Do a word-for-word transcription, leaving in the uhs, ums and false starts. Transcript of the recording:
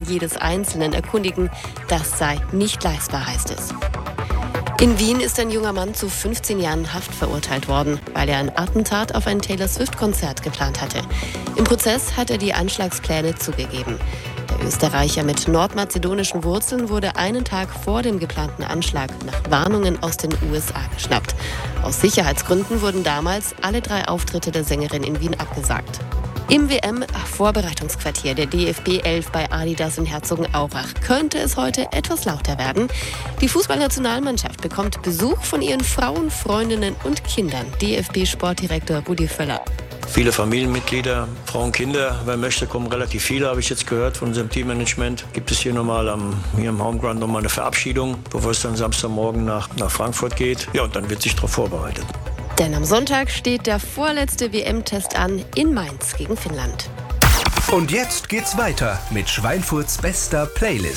jedes Einzelnen erkundigen. Das sei nicht leistbar, heißt es. In Wien ist ein junger Mann zu fünfzehn Jahren Haft verurteilt worden, weil er ein Attentat auf ein Taylor-Swift-Konzert geplant hatte. Im Prozess hat er die Anschlagspläne zugegeben. Der Österreicher mit nordmazedonischen Wurzeln wurde einen Tag vor dem geplanten Anschlag nach Warnungen aus den U S A geschnappt. Aus Sicherheitsgründen wurden damals alle drei Auftritte der Sängerin in Wien abgesagt. Im W M-Vorbereitungsquartier der D F B elf bei Adidas in Herzogenaurach könnte es heute etwas lauter werden. Die Fußballnationalmannschaft bekommt Besuch von ihren Frauen, Freundinnen und Kindern. D F B-Sportdirektor Rudi Völler. Viele Familienmitglieder, Frauen, Kinder, wer möchte, kommen relativ viele, habe ich jetzt gehört von unserem Teammanagement. Gibt es hier nochmal am, hier im Homeground nochmal eine Verabschiedung, bevor es dann Samstagmorgen nach, nach Frankfurt geht. Ja, und dann wird sich darauf vorbereitet. Denn am Sonntag steht der vorletzte W M-Test an in Mainz gegen Finnland. Und jetzt geht's weiter mit Schweinfurts bester Playlist.